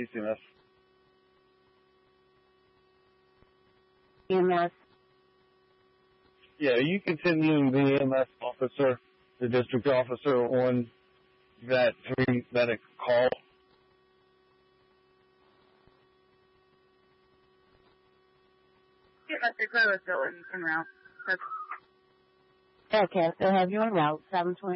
ACMS. EMS. Yeah, are you continuing the EMS officer, the district officer, on that 3 medic call? Yeah, Mr. Clay was still en route. Okay, so have you en route, 720.